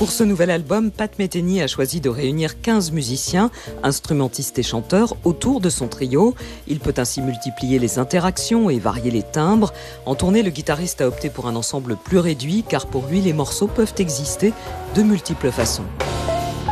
Pour ce nouvel album, Pat Metheny a choisi de réunir 15 musiciens, instrumentistes et chanteurs, autour de son trio. Il peut ainsi multiplier les interactions et varier les timbres. En tournée, le guitariste a opté pour un ensemble plus réduit, car pour lui, les morceaux peuvent exister de multiples façons.